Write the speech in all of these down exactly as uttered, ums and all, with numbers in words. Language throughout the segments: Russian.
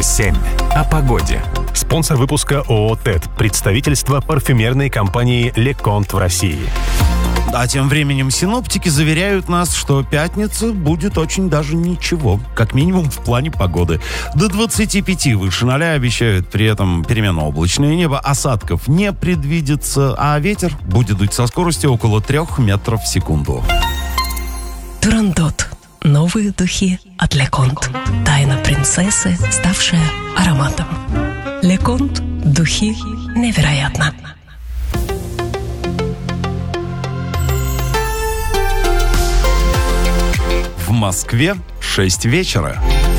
семь. О погоде. Спонсор выпуска ООО «ТЭД». Представительство парфюмерной компании «Леконт» в России. А тем временем синоптики заверяют нас, что пятница будет очень даже ничего, как минимум в плане погоды. До двадцати пяти выше ноля обещают, при этом переменно облачное небо, осадков не предвидится, а ветер будет дуть со скоростью около трех метров в секунду. Турандот. Новые духи от Леконт. Тайна принцессы, ставшая ароматом. Леконт. Духи невероятно. В Москве шесть вечера.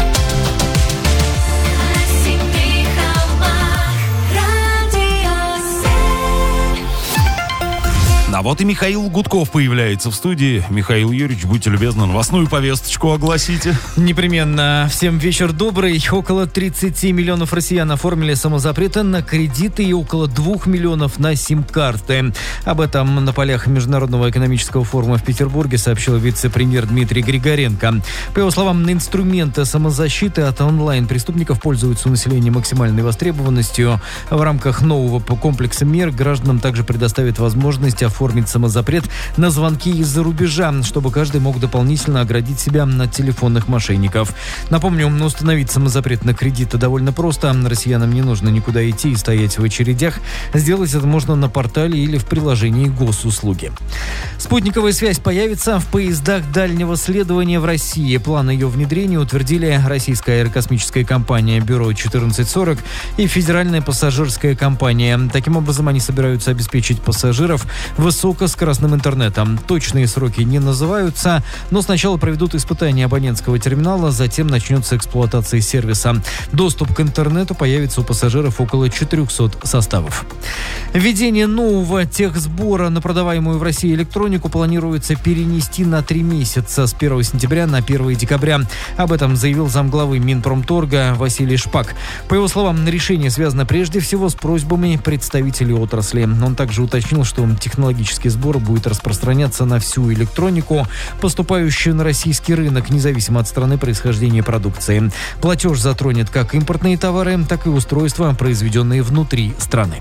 А вот и Михаил Гудков появляется в студии. Михаил Юрьевич, будьте любезны, новостную повесточку огласите. Непременно. Всем вечер добрый. Около тридцати миллионов россиян оформили самозапреты на кредиты и около двух миллионов на сим-карты. Об этом на полях Международного экономического форума в Петербурге сообщил вице-премьер Дмитрий Григоренко. По его словам, инструменты самозащиты от онлайн-преступников пользуются у населения максимальной востребованностью. В рамках нового комплекса мер гражданам также предоставят возможность оформить оформить самозапрет на звонки из-за рубежа, чтобы каждый мог дополнительно оградить себя от телефонных мошенников. Напомню, установить самозапрет на кредиты довольно просто. Россиянам не нужно никуда идти и стоять в очередях. Сделать это можно на портале или в приложении госуслуги. Спутниковая связь появится в поездах дальнего следования в России. План ее внедрения утвердили российская аэрокосмическая компания «Бюро четырнадцать сорок» и федеральная пассажирская компания. Таким образом, они собираются обеспечить пассажиров высокоскоростным интернетом. Точные сроки не называются, но сначала проведут испытания абонентского терминала, затем начнется эксплуатация сервиса. Доступ к интернету появится у пассажиров около четырехсот составов. Введение нового техсбора на продаваемую в России электронику планируется перенести на три месяца с первого сентября на первое декабря. Об этом заявил замглавы Минпромторга Василий Шпак. По его словам, решение связано прежде всего с просьбами представителей отрасли. Он также уточнил, что технологический сбор будет распространяться на всю электронику, поступающую на российский рынок, независимо от страны происхождения продукции. Платеж затронет как импортные товары, так и устройства, произведенные внутри страны.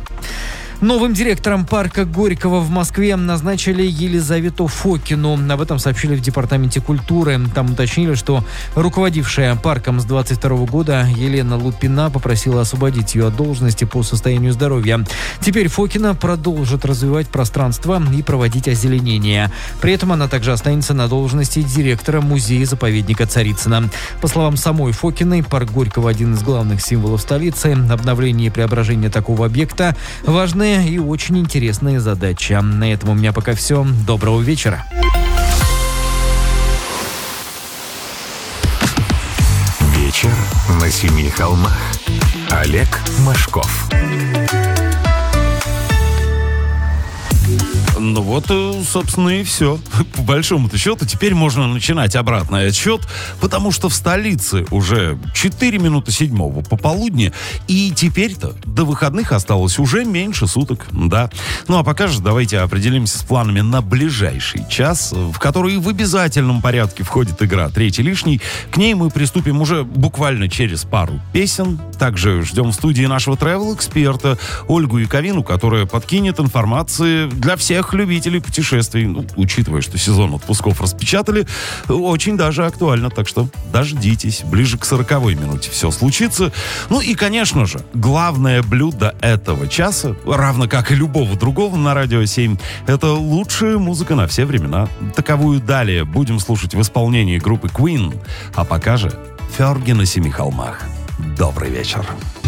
Новым директором парка Горького в Москве назначили Елизавету Фокину. Об этом сообщили в Департаменте культуры. Там уточнили, что руководившая парком с двадцать второго года Елена Лупина попросила освободить ее от должности по состоянию здоровья. Теперь Фокина продолжит развивать пространство и проводить озеленение. При этом она также останется на должности директора музея-заповедника Царицына. По словам самой Фокиной, парк Горького – один из главных символов столицы. Обновление и преображение такого объекта – важные и очень интересная задача. На этом у меня пока все. Доброго вечера. Вечер на семи холмах. Олег Машков. Ну вот, собственно, и все. По большому-то счету, теперь можно начинать обратный отсчет, потому что в столице уже четыре минуты седьмого пополудни, и теперь-то до выходных осталось уже меньше суток, да. Ну а пока же давайте определимся с планами на ближайший час, в который в обязательном порядке входит игра «Третий лишний». К ней мы приступим уже буквально через пару песен. Также ждем в студии нашего travel-эксперта Ольгу Яковину, которая подкинет информации для всех любителей путешествий. Ну, учитывая, что сезон отпусков распечатали, очень даже актуально. Так что дождитесь. Ближе к сороковой минуте все случится. Ну и, конечно же, главное блюдо этого часа, равно как и любого другого на Радио семь, это лучшая музыка на все времена. Таковую далее будем слушать в исполнении группы Queen. А пока же Ферги на семи холмах. Добрый вечер.